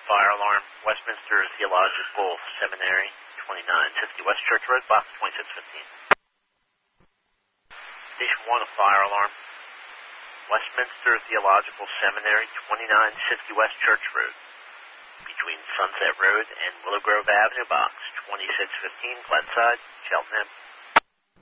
fire alarm, Westminster Theological Seminary, 2950 West Church Road, box 2615. Station 1, a fire alarm, Westminster Theological Seminary, 2950 West Church Road, between Sunset Road and Willow Grove Avenue, box 2615, Glenside, Cheltenham.